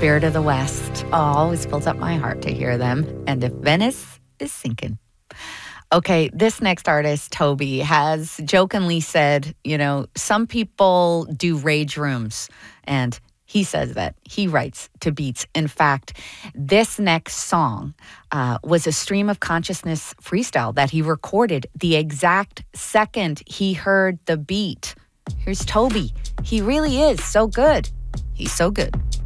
Spirit of the West. Oh, always fills up my heart to hear them. And if Venice is sinking. Okay, this next artist, Toby, has jokingly said, some people do rage rooms, and he says that he writes to beats. In fact, this next song was a stream of consciousness freestyle that he recorded the exact second he heard the beat. Here's Toby. He really is so good. He's so good.